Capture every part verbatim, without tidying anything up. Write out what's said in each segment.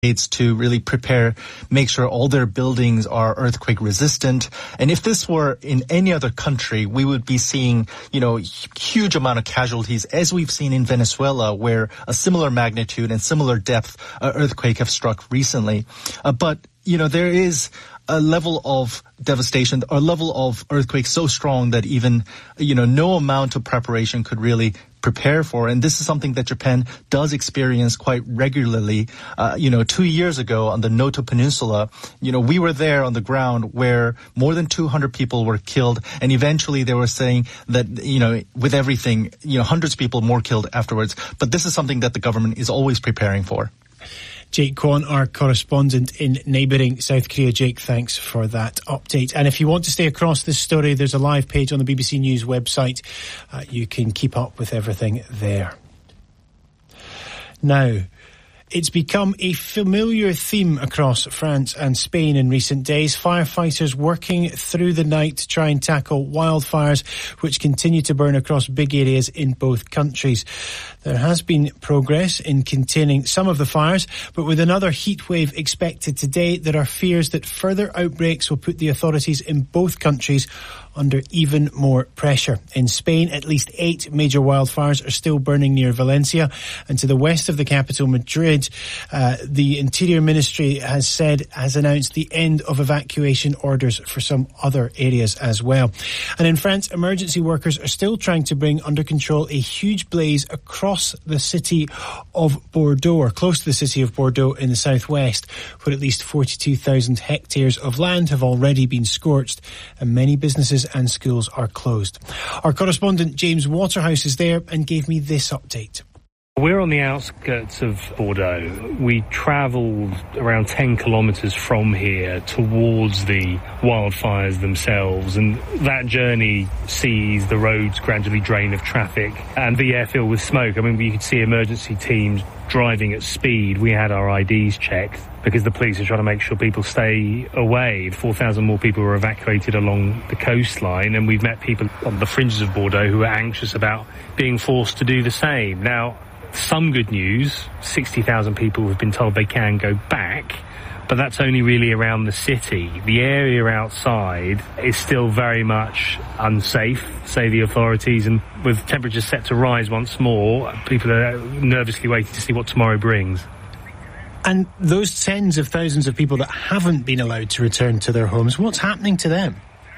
to really prepare, make sure all their buildings are earthquake resistant. And if this were in any other country, we would be seeing, you know, huge amount of casualties, as we've seen in Venezuela, where a similar magnitude and similar depth uh, earthquake have struck recently. Uh, but, you know, there is a level of devastation, a level of earthquake so strong that even, you know, no amount of preparation could really prepare for. And this is something that Japan does experience quite regularly. Uh, you know, two years ago on the Noto Peninsula, you know, we were there on the ground where more than two hundred people were killed. And eventually they were saying that, you know, with everything, you know, hundreds of people more killed afterwards. But this is something that the government is always preparing for. Jake Kwon, our correspondent in neighbouring South Korea. Jake, thanks for that update. And if you want to stay across this story, there's a live page on the B B C News website. Uh, you can keep up with everything there. Now, it's become a familiar theme across France and Spain in recent days. Firefighters working through the night to try and tackle wildfires which continue to burn across big areas in both countries. There has been progress in containing some of the fires, but with another heat wave expected today, there are fears that further outbreaks will put the authorities in both countries under even more pressure. In Spain, at least eight major wildfires are still burning near Valencia, and to the west of the capital, Madrid, uh, the Interior Ministry has said, has announced the end of evacuation orders for some other areas as well. And in France, emergency workers are still trying to bring under control a huge blaze across the city of Bordeaux, or close to the city of Bordeaux in the southwest, where at least forty-two thousand hectares of land have already been scorched, and many businesses and schools are closed. Our correspondent James Waterhouse is there and gave me this update. We're on the outskirts of Bordeaux. We travelled around ten kilometres from here towards the wildfires themselves, and that journey sees the roads gradually drain of traffic and the air filled with smoke. I mean, you could see emergency teams driving at speed. We had our I Ds checked because the police are trying to make sure people stay away. four thousand more people were evacuated along the coastline, and we've met people on the fringes of Bordeaux who are anxious about being forced to do the same. Now, some good news, sixty thousand people have been told they can go back, but that's only really around the city. The area outside is still very much unsafe, say the authorities, and with temperatures set to rise once more, people are nervously waiting to see what tomorrow brings. And those tens of thousands of people that haven't been allowed to return to their homes, what's happening to them?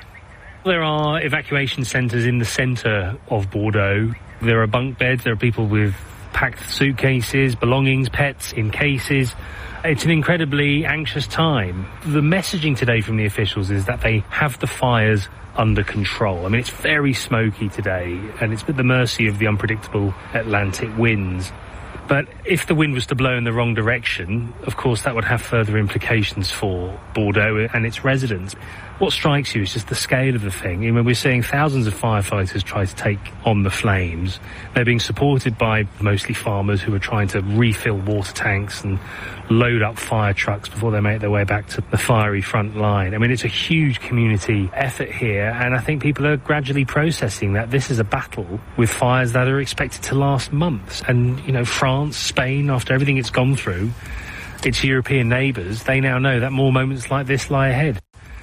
There are evacuation centres in the centre of Bordeaux. There are bunk beds, there are people with packed suitcases, belongings, pets in cases. It's an incredibly anxious time. The messaging today from the officials is that they have the fires under control. I mean, it's very smoky today, and it's at the mercy of the unpredictable Atlantic winds. But if the wind was to blow in the wrong direction, of course, that would have further implications for Bordeaux and its residents. What strikes you is just the scale of the thing. I mean, we're seeing thousands of firefighters try to take on the flames. They're being supported by mostly farmers who are trying to refill water tanks and load up fire trucks before they make their way back to the fiery front line. I mean, it's a huge community effort here, and I think people are gradually processing that this is a battle with fires that are expected to last months. And, you know, France, Spain, after everything it's gone through, its European neighbours, they now know that more moments like this lie ahead.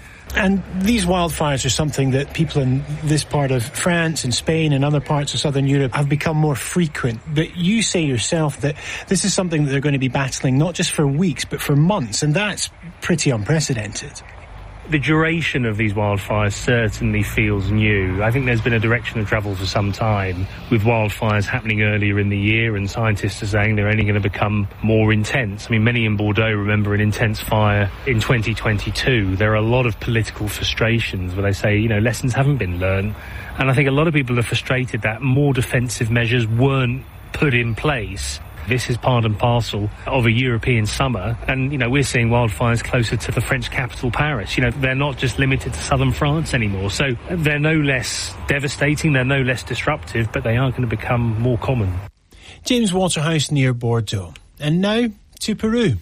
And these wildfires are something that people in this part of France and Spain and other parts of southern Europe have become more frequent. But you say yourself that this is something that they're going to be battling not just for weeks, but for months, and that's pretty unprecedented. The duration of these wildfires certainly feels new. I think there's been a direction of travel for some time with wildfires happening earlier in the year, and scientists are saying they're only going to become more intense. I mean, many in Bordeaux remember an intense fire in twenty twenty-two. There are a lot of political frustrations where they say, you know, lessons haven't been learned. And I think a lot of people are frustrated that more defensive measures weren't put in place. This is part and parcel of a European summer, and, you know, we're seeing wildfires closer to the French capital, Paris. You know, they're not just limited to southern France anymore, so they're no less devastating, they're no less disruptive, but they are going to become more common. James Waterhouse near Bordeaux. And now to Peru.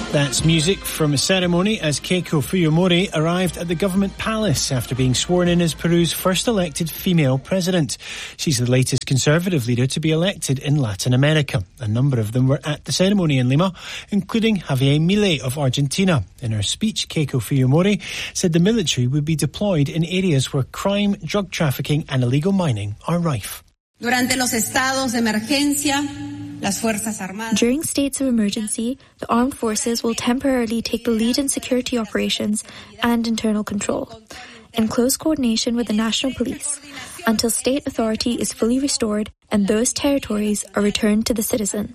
That's music from a ceremony as Keiko Fujimori arrived at the government palace after being sworn in as Peru's first elected female president. She's the latest conservative leader to be elected in Latin America. A number of them were at the ceremony in Lima, including Javier Milei of Argentina. In her speech, Keiko Fujimori said the military would be deployed in areas where crime, drug trafficking and illegal mining are rife. Durante los estados de emergencia, During states of emergency, the armed forces will temporarily take the lead in security operations and internal control, in close coordination with the national police, until state authority is fully restored and those territories are returned to the citizens.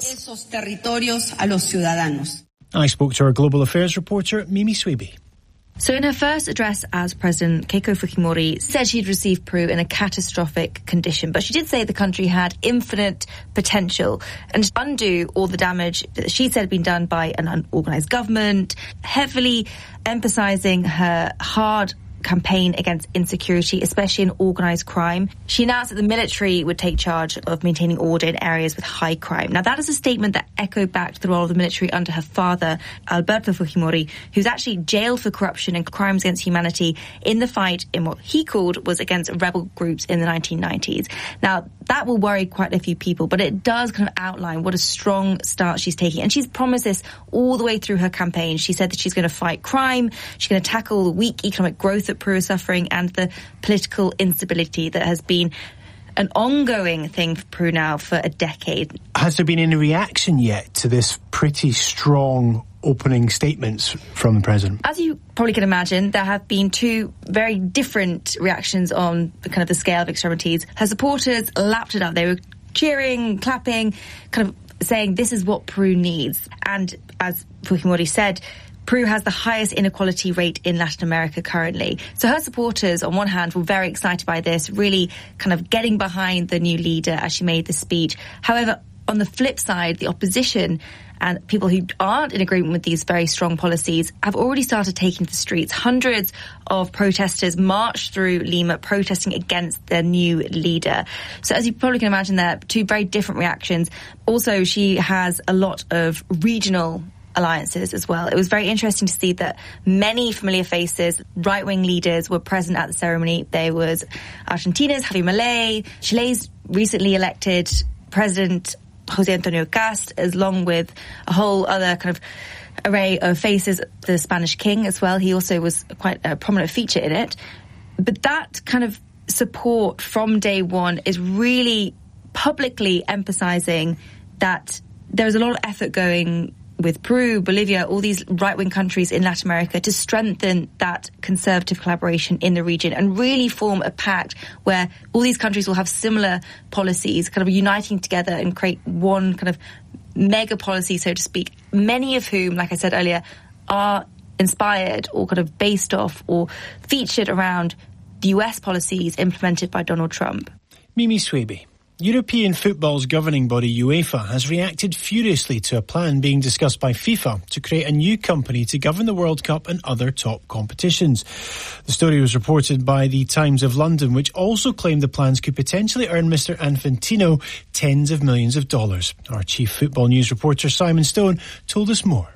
I spoke to our global affairs reporter, Mimi Swaby. So in her first address as president, Keiko Fujimori said she'd received Peru in a catastrophic condition, but she did say the country had infinite potential and undo all the damage that she said had been done by an unorganised government, heavily emphasising her hard campaign against insecurity, especially in organised crime. She announced that the military would take charge of maintaining order in areas with high crime. Now, that is a statement that echoed back to the role of the military under her father, Alberto Fujimori, who's actually jailed for corruption and crimes against humanity in the fight in what he called was against rebel groups in the nineteen nineties. Now, that will worry quite a few people, but it does kind of outline what a strong start she's taking. And she's promised this all the way through her campaign. She said that she's going to fight crime, she's going to tackle the weak economic growth that Peru is suffering and the political instability that has been an ongoing thing for Peru now for a decade. Has there been any reaction yet to this pretty strong opening statements from the president? As you probably can imagine, there have been two very different reactions on the kind of the scale of extremities. Her supporters lapped it up. They were cheering, clapping, kind of saying this is what Peru needs. And as Fujimori said, Peru has the highest inequality rate in Latin America currently. So her supporters, on one hand, were very excited by this, really kind of getting behind the new leader as she made the speech. However, on the flip side, the opposition and people who aren't in agreement with these very strong policies have already started taking to the streets. Hundreds of protesters marched through Lima protesting against their new leader. So as you probably can imagine, there are two very different reactions. Also, she has a lot of regional alliances as well. It was very interesting to see that many familiar faces, right-wing leaders were present at the ceremony. There was Argentina's Javier Milei, Chile's recently elected President Jose Antonio Cast, along with a whole other kind of array of faces, the Spanish king as well. He also was quite a prominent feature in it. But that kind of support from day one is really publicly emphasizing that there's a lot of effort going with Peru, Bolivia, all these right-wing countries in Latin America to strengthen that conservative collaboration in the region and really form a pact where all these countries will have similar policies, kind of uniting together and create one kind of mega policy, so to speak, many of whom, like I said earlier, are inspired or kind of based off or featured around the U S policies implemented by Donald Trump. Mimi Swaby. European football's governing body UEFA has reacted furiously to a plan being discussed by FIFA to create a new company to govern the World Cup and other top competitions. The story was reported by the Times of London, which also claimed the plans could potentially earn Mister Infantino tens of millions of dollars. Our chief football news reporter Simon Stone told us more.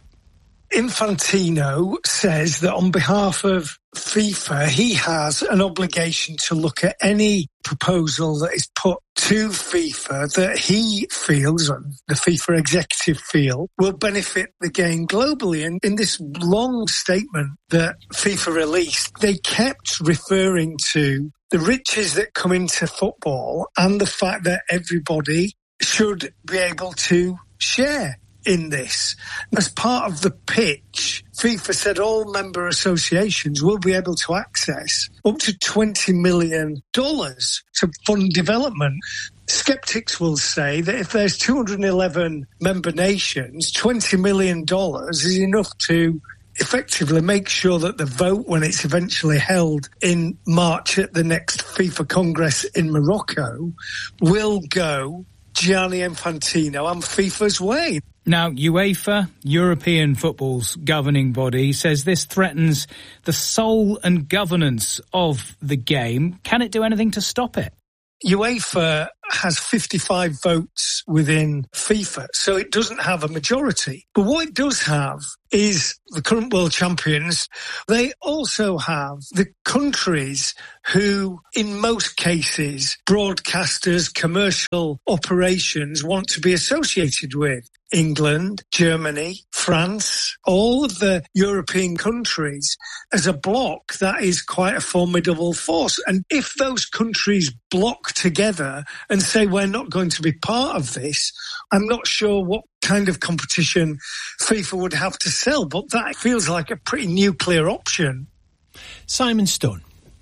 Infantino says that on behalf of FIFA, he has an obligation to look at any proposal that is put to FIFA that he feels, or the FIFA executive feel, will benefit the game globally. And in this long statement that FIFA released, they kept referring to the riches that come into football and the fact that everybody should be able to share in this. As part of the pitch, FIFA said all member associations will be able to access up to twenty million dollars to fund development. Skeptics will say that if there's two hundred eleven member nations, twenty million dollars is enough to effectively make sure that the vote, when it's eventually held in March at the next FIFA Congress in Morocco, will go Gianni Infantino and FIFA's way. Now, UEFA, European football's governing body, says this threatens the soul and governance of the game. Can it do anything to stop it? UEFA has fifty-five votes within FIFA, so it doesn't have a majority. But what it does have is the current world champions. They also have the countries who, in most cases, broadcasters, commercial operations want to be associated with. England, Germany, France, all of the European countries as a bloc, that is quite a formidable force. And if those countries block together and say we're not going to be part of this, I'm not sure what kind of competition FIFA would have to sell, but that feels like a pretty nuclear option. Simon Stone.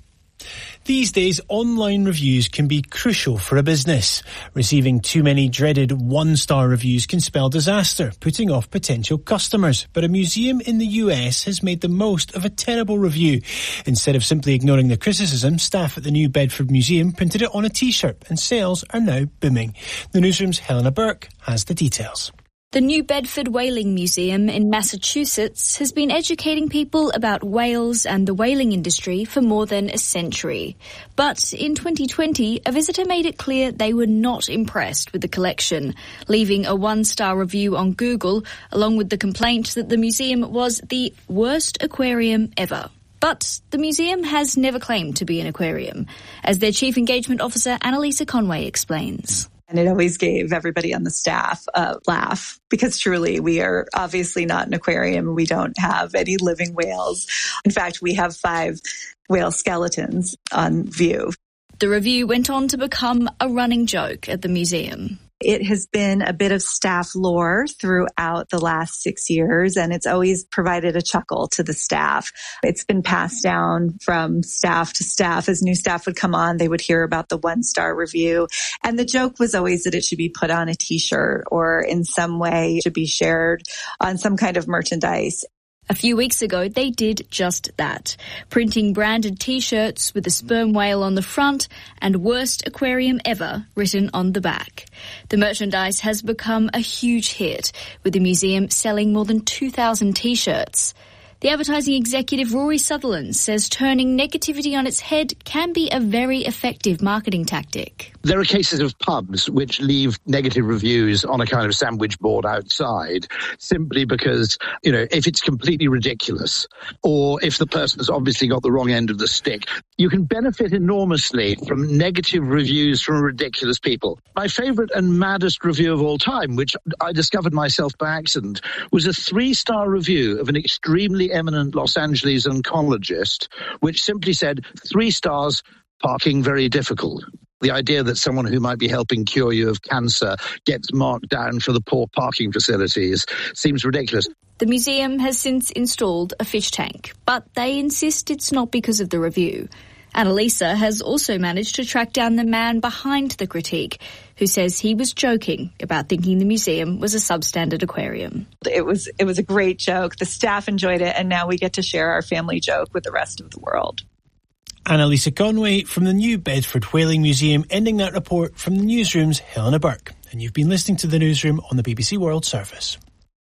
These days, online reviews can be crucial for a business. Receiving too many dreaded one-star reviews can spell disaster, putting off potential customers. But a museum in the U S has made the most of a terrible review. Instead of simply ignoring the criticism, staff at the New Bedford Museum printed it on a T-shirt, and sales are now booming. The Newsroom's Helena Burke has the details. The New Bedford Whaling Museum in Massachusetts has been educating people about whales and the whaling industry for more than a century. But in twenty twenty, a visitor made it clear they were not impressed with the collection, leaving a one-star review on Google, along with the complaint that the museum was the worst aquarium ever. But the museum has never claimed to be an aquarium, as their Chief Engagement Officer, Annalisa Conway, explains. And it always gave everybody on the staff a laugh, because truly we are obviously not an aquarium. We don't have any living whales. In fact, we have five whale skeletons on view. The review went on to become a running joke at the museum. It has been a bit of staff lore throughout the last six years, and it's always provided a chuckle to the staff. It's been passed down from staff to staff. As new staff would come on, they would hear about the one-star review. And the joke was always that it should be put on a T-shirt or in some way should be shared on some kind of merchandise. A few weeks ago, they did just that, printing branded T-shirts with a sperm whale on the front and worst aquarium ever written on the back. The merchandise has become a huge hit, with the museum selling more than two thousand T-shirts. The advertising executive Rory Sutherland says turning negativity on its head can be a very effective marketing tactic. There are cases of pubs which leave negative reviews on a kind of sandwich board outside simply because, you know, if it's completely ridiculous or if the person has obviously got the wrong end of the stick, you can benefit enormously from negative reviews from ridiculous people. My favourite and maddest review of all time, which I discovered myself by accident, was a three-star review of an extremely eminent Los Angeles oncologist, which simply said, three stars, parking very difficult. The idea that someone who might be helping cure you of cancer gets marked down for the poor parking facilities seems ridiculous. The museum has since installed a fish tank, but they insist it's not because of the review. Annalisa has also managed to track down the man behind the critique, who says he was joking about thinking the museum was a substandard aquarium. It was it was a great joke. The staff enjoyed it, and now we get to share our family joke with the rest of the world. Annalisa Conway from the New Bedford Whaling Museum, ending that report from the Newsroom's Helena Burke. And you've been listening to the Newsroom on the B B C World Service.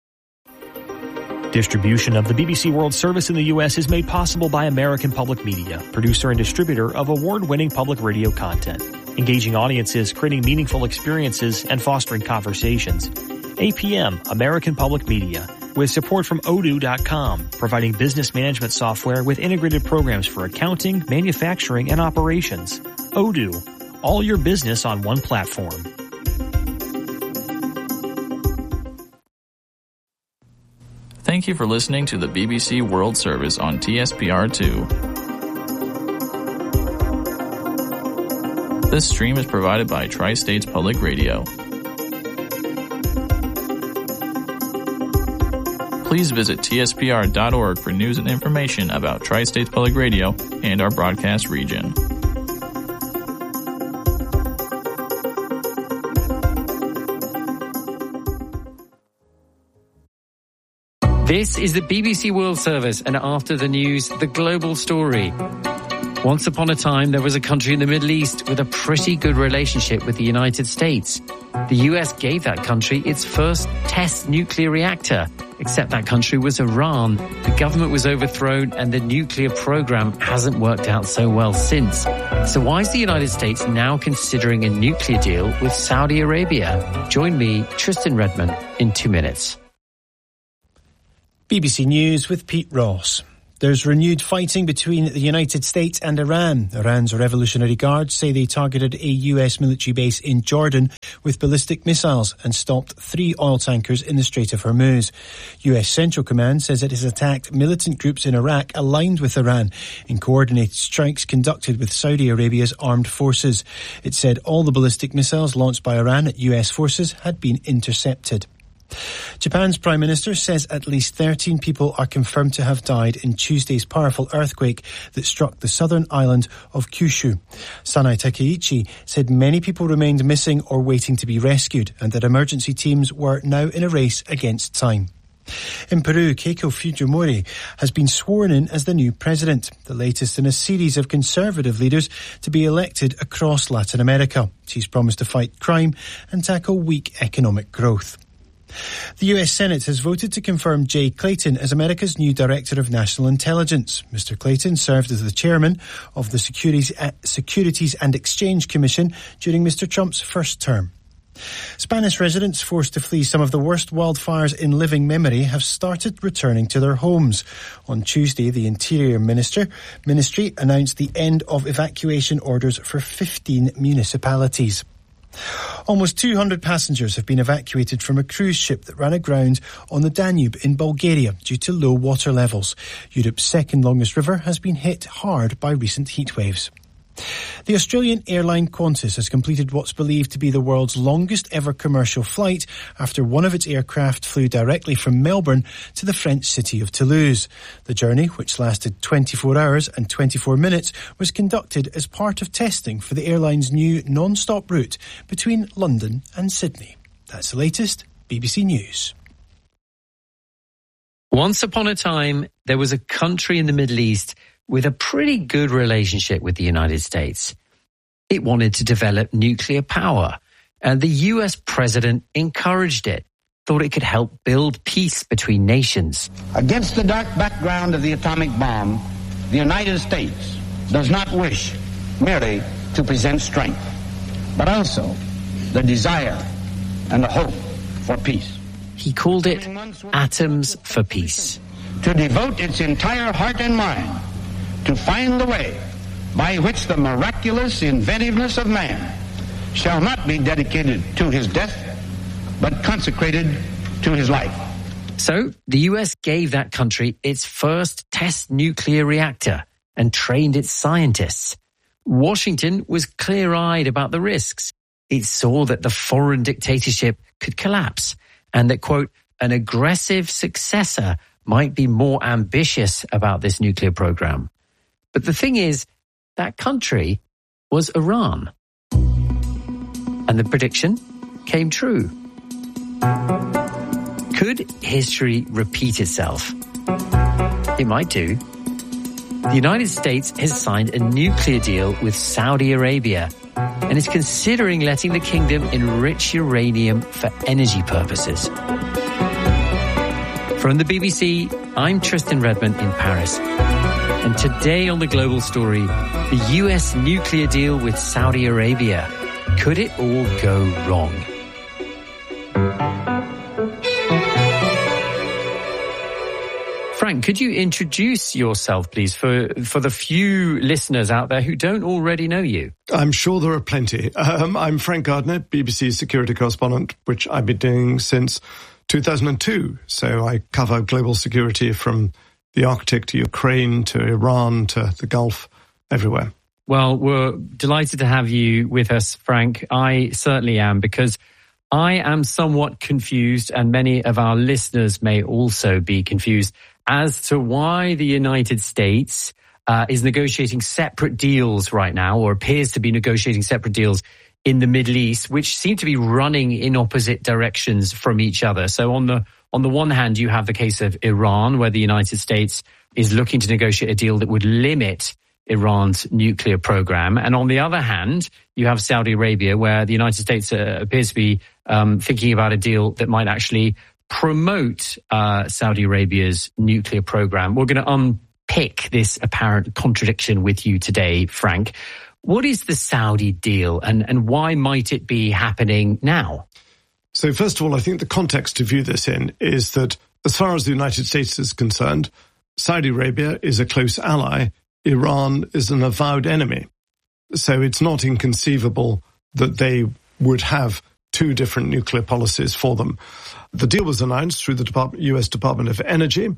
Distribution of the B B C World Service in the U S is made possible by American Public Media, producer and distributor of award-winning public radio content, engaging audiences, creating meaningful experiences, and fostering conversations. A P M, American Public Media, with support from Odoo dot com, providing business management software with integrated programs for accounting, manufacturing, and operations. Odoo, all your business on one platform. Thank you for listening to the B B C World Service on T S P R two. This stream is provided by Tri-States Public Radio. Please visit T S P R dot org for news and information about Tri-States Public Radio and our broadcast region. This is the B B C World Service, and after the news, the global story. Once upon a time, there was a country in the Middle East with a pretty good relationship with the United States. The U S gave that country its first test nuclear reactor, except that country was Iran. The government was overthrown and the nuclear program hasn't worked out so well since. So why is the United States now considering a nuclear deal with Saudi Arabia? Join me, Tristan Redmond, in two minutes. B B C News with Pete Ross. There's renewed fighting between the United States and Iran. Iran's Revolutionary Guards say they targeted a U S military base in Jordan with ballistic missiles and stopped three oil tankers in the Strait of Hormuz. U S Central Command says it has attacked militant groups in Iraq aligned with Iran in coordinated strikes conducted with Saudi Arabia's armed forces. It said all the ballistic missiles launched by Iran at U S forces had been intercepted. Japan's Prime Minister says at least thirteen people are confirmed to have died in Tuesday's powerful earthquake that struck the southern island of Kyushu. Sanai Takeichi said many people remained missing or waiting to be rescued and that emergency teams were now in a race against time. In Peru, Keiko Fujimori has been sworn in as the new president, the latest in a series of conservative leaders to be elected across Latin America. She's promised to fight crime and tackle weak economic growth. The U S Senate has voted to confirm Jay Clayton as America's new Director of National Intelligence. Mister Clayton served as the chairman of the Securities, uh, Securities and Exchange Commission during Mister Trump's first term. Spanish residents forced to flee some of the worst wildfires in living memory have started returning to their homes. On Tuesday, the Interior Minister, Ministry announced the end of evacuation orders for fifteen municipalities. Almost two hundred passengers have been evacuated from a cruise ship that ran aground on the Danube in Bulgaria due to low water levels. Europe's second longest river has been hit hard by recent heat waves. The Australian airline Qantas has completed what's believed to be the world's longest ever commercial flight after one of its aircraft flew directly from Melbourne to the French city of Toulouse. The journey, which lasted twenty-four hours and twenty-four minutes, was conducted as part of testing for the airline's new non-stop route between London and Sydney. That's the latest B B C News. Once upon a time, there was a country in the Middle East with a pretty good relationship with the United States. It wanted to develop nuclear power, and the U S president encouraged it, thought it could help build peace between nations. Against the dark background of the atomic bomb, the United States does not wish merely to present strength, but also the desire and the hope for peace. He called it Atoms for Peace. To devote its entire heart and mind to find the way by which the miraculous inventiveness of man shall not be dedicated to his death, but consecrated to his life. So the U S gave that country its first test nuclear reactor and trained its scientists. Washington was clear-eyed about the risks. It saw that the foreign dictatorship could collapse and that, quote, an aggressive successor might be more ambitious about this nuclear program. But the thing is, that country was Iran. And the prediction came true. Could history repeat itself? It might do. The United States has signed a nuclear deal with Saudi Arabia and is considering letting the kingdom enrich uranium for energy purposes. From the B B C, I'm Tristan Redmond in Paris. And today on The Global Story, the U S nuclear deal with Saudi Arabia. Could it all go wrong? Frank, could you introduce yourself, please, for, for the few listeners out there who don't already know you? I'm sure there are plenty. Um, I'm Frank Gardner, B B C security correspondent, which I've been doing since two thousand two. So I cover global security from the Arctic to Ukraine to Iran to the Gulf, everywhere. Well, we're delighted to have you with us, Frank. I certainly am, because I am somewhat confused, and many of our listeners may also be confused, as to why the United States uh, is negotiating separate deals right now, or appears to be negotiating separate deals in the Middle East, which seem to be running in opposite directions from each other. So on the on the one hand, you have the case of Iran, where the United States is looking to negotiate a deal that would limit Iran's nuclear program. And on the other hand, you have Saudi Arabia, where the United States uh, appears to be um, thinking about a deal that might actually promote uh, Saudi Arabia's nuclear program. We're going to unpick this apparent contradiction with you today, Frank. What is the Saudi deal, and, and why might it be happening now? So first of all, I think the context to view this in is that as far as the United States is concerned, Saudi Arabia is a close ally. Iran is an avowed enemy. So it's not inconceivable that they would have two different nuclear policies for them. The deal was announced through the Department, U S Department of Energy,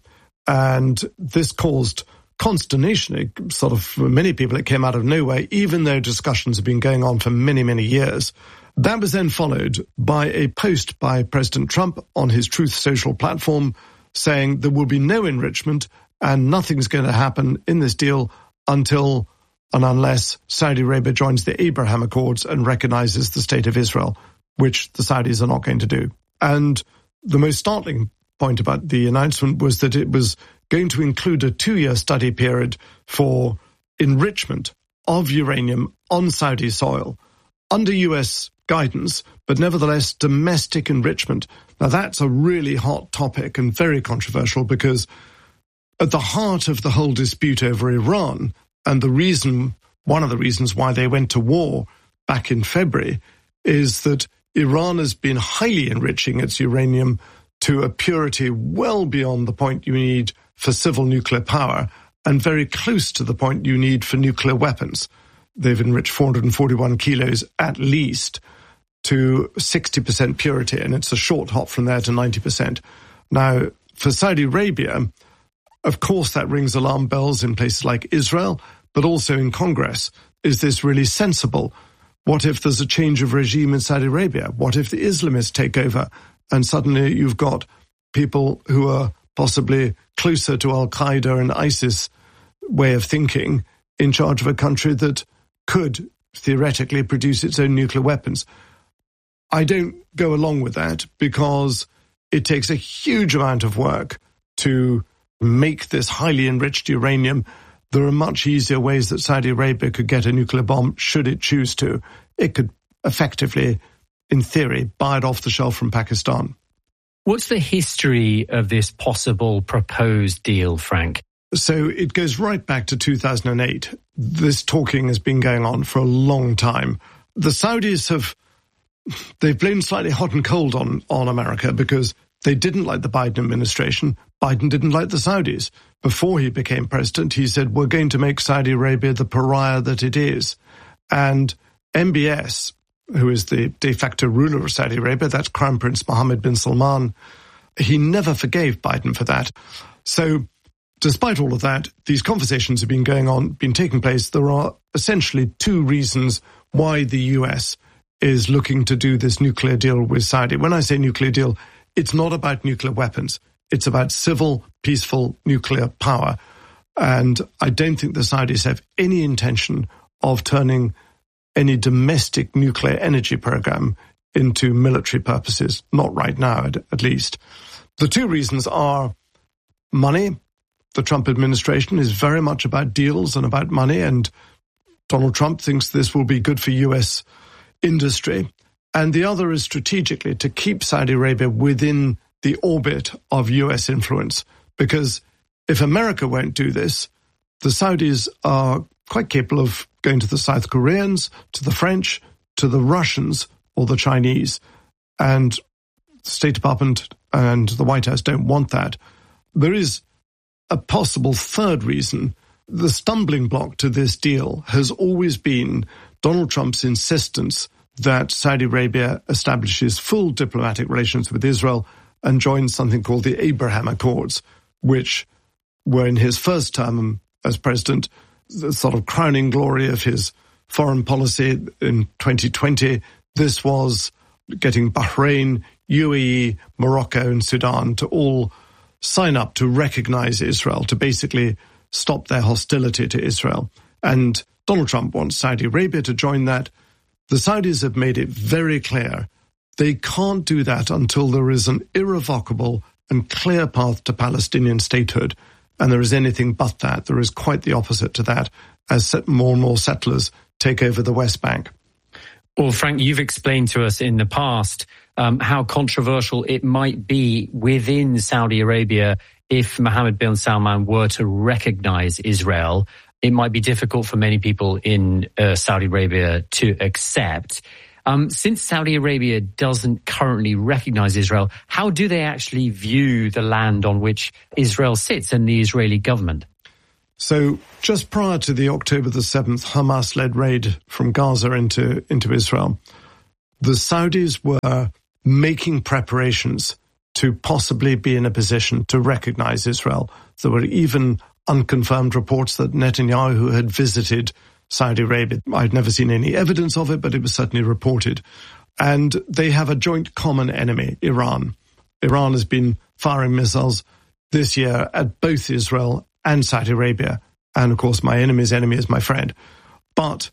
and this caused consternation. It sort of, for many people, it came out of nowhere, even though discussions have been going on for many, many years. That was then followed by a post by President Trump on his Truth Social platform saying there will be no enrichment and nothing's going to happen in this deal until and unless Saudi Arabia joins the Abraham Accords and recognizes the state of Israel, which the Saudis are not going to do. And the most startling point about the announcement was that it was going to include a two-year study period for enrichment of uranium on Saudi soil under U S guidance, but nevertheless domestic enrichment. Now that's a really hot topic and very controversial, because at the heart of the whole dispute over Iran, and the reason, one of the reasons why they went to war back in February, is that Iran has been highly enriching its uranium to a purity well beyond the point you need for civil nuclear power and very close to the point you need for nuclear weapons. They've enriched four hundred forty-one kilos at least to sixty percent purity, and it's a short hop from there to ninety percent. Now, for Saudi Arabia, of course, that rings alarm bells in places like Israel, but also in Congress. Is this really sensible? What if there's a change of regime in Saudi Arabia? What if the Islamists take over and suddenly you've got people who are possibly closer to Al-Qaeda and ISIS way of thinking in charge of a country that could theoretically produce its own nuclear weapons? I don't go along with that because it takes a huge amount of work to make this highly enriched uranium. There are much easier ways that Saudi Arabia could get a nuclear bomb should it choose to. It could effectively, in theory, buy it off the shelf from Pakistan. What's the history of this possible proposed deal, Frank? So it goes right back to two thousand eight. This talking has been going on for a long time. The Saudis have, they've blamed slightly hot and cold on, on America because they didn't like the Biden administration. Biden didn't like the Saudis. Before he became president, he said, we're going to make Saudi Arabia the pariah that it is. And M B S, who is the de facto ruler of Saudi Arabia, that's Crown Prince Mohammed bin Salman, he never forgave Biden for that. So despite all of that, these conversations have been going on, been taking place. There are essentially two reasons why the U S is looking to do this nuclear deal with Saudi. When I say nuclear deal, it's not about nuclear weapons. It's about civil, peaceful nuclear power. And I don't think the Saudis have any intention of turning any domestic nuclear energy program into military purposes, not right now, at, at least. The two reasons are money. The Trump administration is very much about deals and about money, and Donald Trump thinks this will be good for U S industry. And the other is strategically to keep Saudi Arabia within the orbit of U S influence, because if America won't do this, the Saudis are quite capable of going to the South Koreans, to the French, to the Russians, or the Chinese. And the State Department and the White House don't want that. There is a possible third reason. The stumbling block to this deal has always been Donald Trump's insistence that Saudi Arabia establishes full diplomatic relations with Israel and joins something called the Abraham Accords, which were in his first term as president the sort of crowning glory of his foreign policy in twenty twenty. This was getting Bahrain, U A E, Morocco and Sudan to all sign up to recognize Israel, to basically stop their hostility to Israel. And Donald Trump wants Saudi Arabia to join that. The Saudis have made it very clear they can't do that until there is an irrevocable and clear path to Palestinian statehood. And there is anything but that. There is quite the opposite to that as more and more settlers take over the West Bank. Well, Frank, you've explained to us in the past um, how controversial it might be within Saudi Arabia if Mohammed bin Salman were to recognize Israel. It might be difficult for many people in uh, Saudi Arabia to accept. Um, since Saudi Arabia doesn't currently recognize Israel, how do they actually view the land on which Israel sits and the Israeli government? So just prior to the October the seventh Hamas-led raid from Gaza into, into Israel, the Saudis were making preparations to possibly be in a position to recognize Israel. There were even unconfirmed reports that Netanyahu had visited Saudi Arabia. I'd never seen any evidence of it, but it was certainly reported. And they have a joint common enemy, Iran. Iran has been firing missiles this year at both Israel and Saudi Arabia. And of course, my enemy's enemy is my friend. But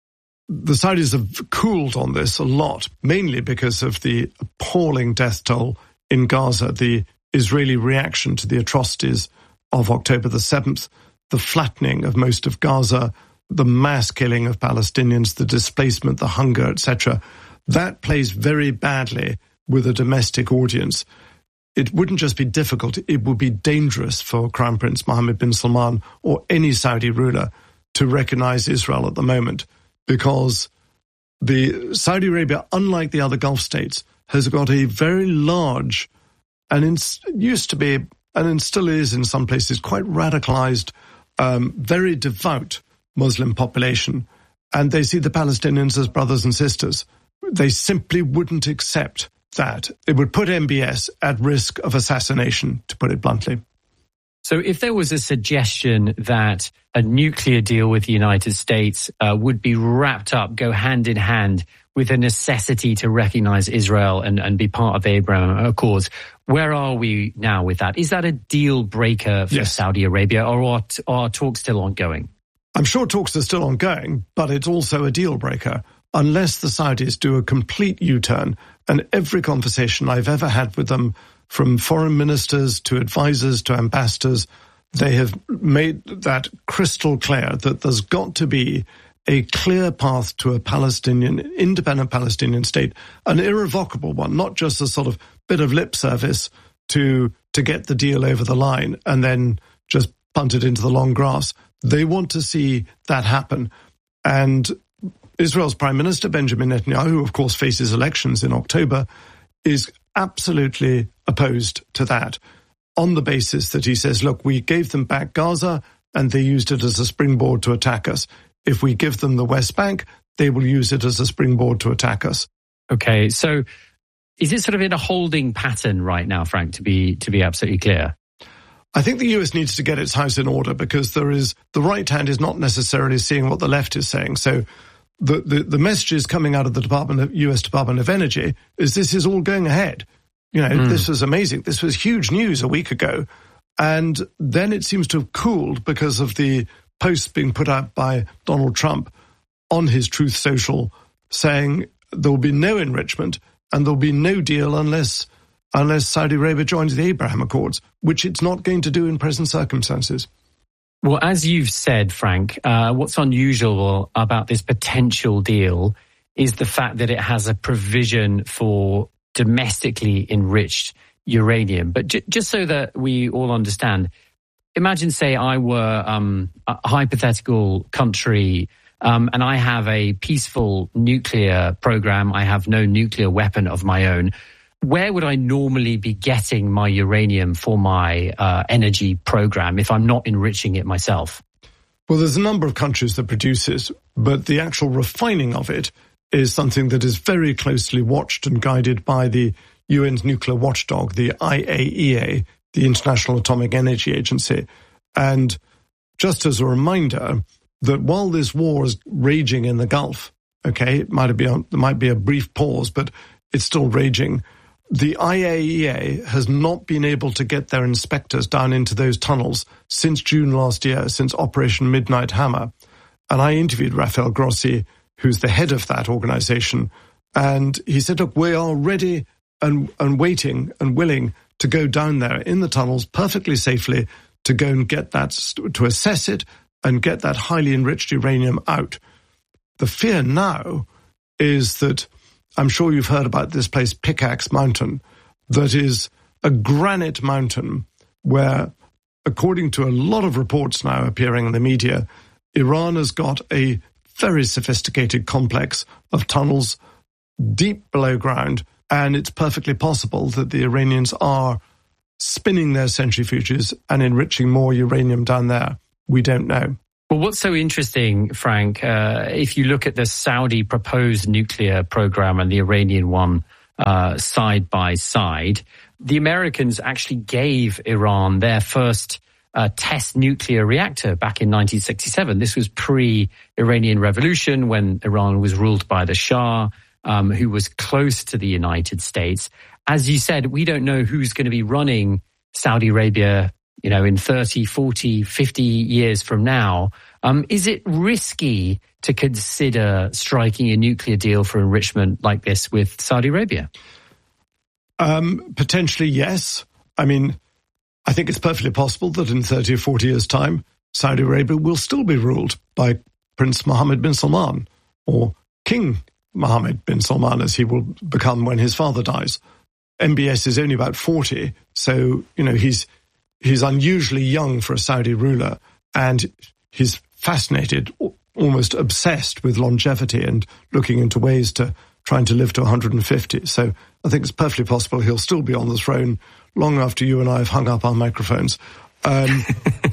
the Saudis have cooled on this a lot, mainly because of the appalling death toll in Gaza, the Israeli reaction to the atrocities of October the seventh, the flattening of most of Gaza, the mass killing of Palestinians, the displacement, the hunger, et cetera. That plays very badly with a domestic audience. It wouldn't just be difficult, it would be dangerous for Crown Prince Mohammed bin Salman or any Saudi ruler to recognize Israel at the moment, because the Saudi Arabia, unlike the other Gulf states, has got a very large and in, used to be, and still is in some places, quite radicalized, um, very devout Muslim population. And they see the Palestinians as brothers and sisters. They simply wouldn't accept that. It would put M B S at risk of assassination, to put it bluntly. So if there was a suggestion that a nuclear deal with the United States uh, would be wrapped up, go hand in hand with a necessity to recognize Israel and, and be part of the Abraham Accords, where are we now with that? Is that a deal breaker for yes. Saudi Arabia, or are, are talks still ongoing? I'm sure talks are still ongoing, but it's also a deal breaker unless the Saudis do a complete U-turn. And every conversation I've ever had with them, from foreign ministers to advisors to ambassadors, they have made that crystal clear that there's got to be a clear path to a Palestinian, independent Palestinian state, an irrevocable one, not just a sort of bit of lip service to to get the deal over the line and then just punt it into the long grass. They want to see that happen. And Israel's Prime Minister, Benjamin Netanyahu, who of course faces elections in October, is absolutely opposed to that on the basis that he says, look, we gave them back Gaza and they used it as a springboard to attack us. If we give them the West Bank, they will use it as a springboard to attack us. Okay, so is it sort of in a holding pattern right now, Frank, to be to be absolutely clear? I think the U S needs to get its house in order, because there is the right hand is not necessarily seeing what the left is saying. So the, the, the messages coming out of the Department of U S Department of Energy is this is all going ahead. You know, mm. this was amazing. This was huge news a week ago. And then it seems to have cooled because of the posts being put out by Donald Trump on his Truth Social saying there will be no enrichment and there will be no deal unless unless Saudi Arabia joins the Abraham Accords, which it's not going to do in present circumstances. Well, as you've said, Frank, uh, what's unusual about this potential deal is the fact that it has a provision for domestically enriched uranium. But j- just so that we all understand, imagine, say, I were um, a hypothetical country um, and I have a peaceful nuclear program. I have no nuclear weapon of my own. Where would I normally be getting my uranium for my uh, energy program if I'm not enriching it myself? Well, there's a number of countries that produce it, but the actual refining of it is something that is very closely watched and guided by the U N's nuclear watchdog, the I A E A, the International Atomic Energy Agency. And just as a reminder that while this war is raging in the Gulf, okay, it might be there might be a brief pause, but it's still raging. The I A E A has not been able to get their inspectors down into those tunnels since June last year, since Operation Midnight Hammer. And I interviewed Rafael Grossi, who's the head of that organization, and he said, look, we are ready and, and waiting and willing to go down there in the tunnels perfectly safely to go and get that, to assess it and get that highly enriched uranium out. The fear now is that I'm sure you've heard about this place, Pickaxe Mountain, that is a granite mountain where, according to a lot of reports now appearing in the media, Iran has got a very sophisticated complex of tunnels deep below ground, and it's perfectly possible that the Iranians are spinning their centrifuges and enriching more uranium down there. We don't know. Well, what's so interesting, Frank, uh, if you look at the Saudi proposed nuclear program and the Iranian one uh, side by side, the Americans actually gave Iran their first uh, test nuclear reactor back in nineteen sixty-seven. This was pre-Iranian Revolution, when Iran was ruled by the Shah, um, who was close to the United States. As you said, we don't know who's going to be running Saudi Arabia, you know, in thirty, forty, fifty years from now. Um, is it risky to consider striking a nuclear deal for enrichment like this with Saudi Arabia? Um, potentially, yes. I mean, I think it's perfectly possible that in thirty or forty years' time, Saudi Arabia will still be ruled by Prince Mohammed bin Salman, or King Mohammed bin Salman, as he will become when his father dies. M B S is only about forty, so, you know, he's he's unusually young for a Saudi ruler, and he's fascinated, almost obsessed with longevity and looking into ways to trying to live to one hundred fifty. So I think it's perfectly possible he'll still be on the throne long after you and I have hung up our microphones. Um,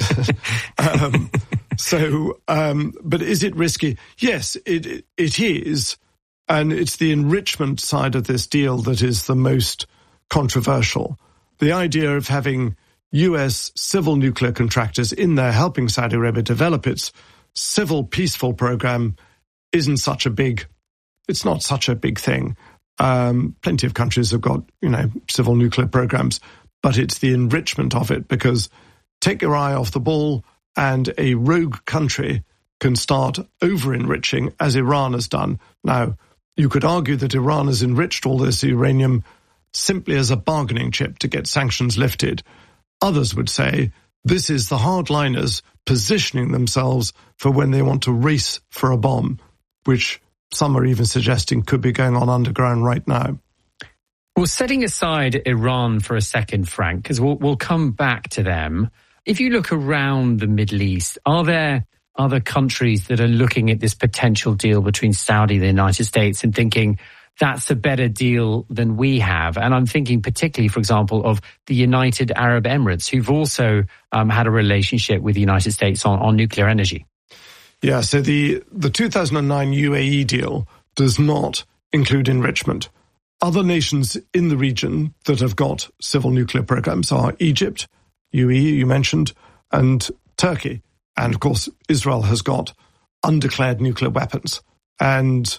um, so, um, but is it risky? Yes, it it is. And it's the enrichment side of this deal that is the most controversial. The idea of having U S civil nuclear contractors in there helping Saudi Arabia develop its civil peaceful program isn't such a big, it's not such a big thing. Um, plenty of countries have got, you know, civil nuclear programs, but it's the enrichment of it, because take your eye off the ball and a rogue country can start over-enriching, as Iran has done. Now, you could argue that Iran has enriched all this uranium simply as a bargaining chip to get sanctions lifted. Others would say this is the hardliners positioning themselves for when they want to race for a bomb, which some are even suggesting could be going on underground right now. Well, setting aside Iran for a second, Frank, because we'll, we'll come back to them. If you look around the Middle East, are there other countries that are looking at this potential deal between Saudi and the United States and thinking that's a better deal than we have? And I'm thinking particularly, for example, of the United Arab Emirates, who've also um, had a relationship with the United States on, on nuclear energy. Yeah, so the, the two thousand nine U A E deal does not include enrichment. Other nations in the region that have got civil nuclear programs are Egypt, U A E, you mentioned, and Turkey. And, of course, Israel has got undeclared nuclear weapons. And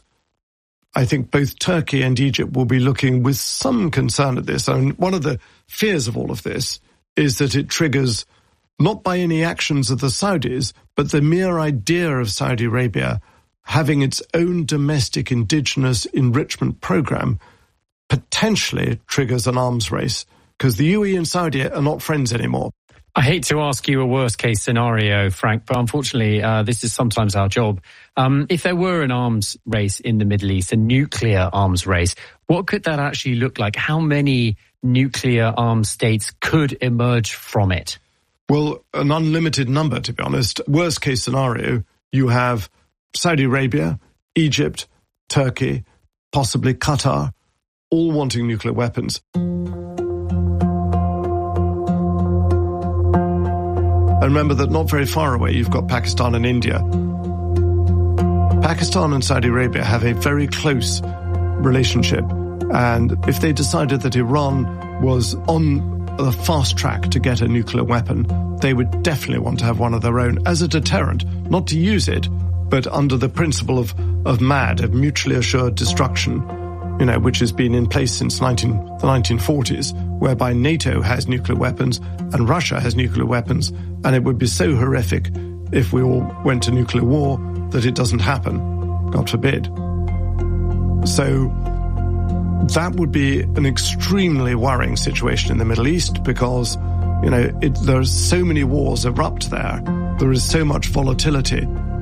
I think both Turkey and Egypt will be looking with some concern at this. And one of the fears of all of this is that it triggers, not by any actions of the Saudis, but the mere idea of Saudi Arabia having its own domestic indigenous enrichment program potentially triggers an arms race, because the U A E and Saudi are not friends anymore. I hate to ask you a worst-case scenario, Frank, but unfortunately, uh, this is sometimes our job. Um, if there were an arms race in the Middle East, a nuclear arms race, what could that actually look like? How many nuclear armed states could emerge from it? Well, an unlimited number, to be honest. Worst-case scenario, you have Saudi Arabia, Egypt, Turkey, possibly Qatar, all wanting nuclear weapons. And remember that not very far away, you've got Pakistan and India. Pakistan and Saudi Arabia have a very close relationship. And if they decided that Iran was on the fast track to get a nuclear weapon, they would definitely want to have one of their own as a deterrent, not to use it, but under the principle of, of MAD, of mutually assured destruction, you know, which has been in place since nineteen, the nineteen forties, whereby NATO has nuclear weapons and Russia has nuclear weapons, and it would be so horrific if we all went to nuclear war that it doesn't happen, God forbid. So that would be an extremely worrying situation in the Middle East, because, you know, it, there's so many wars erupt there. There is so much volatility.